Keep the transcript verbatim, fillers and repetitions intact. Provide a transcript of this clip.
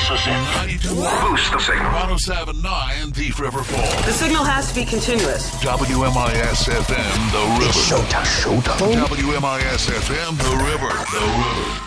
This is it. ninety-two Boost the signal. one oh seven point nine Thief River Falls. The signal has to be continuous. W M I S F M, The River. Showtime. Showtime. W M I S F M, The River. The River.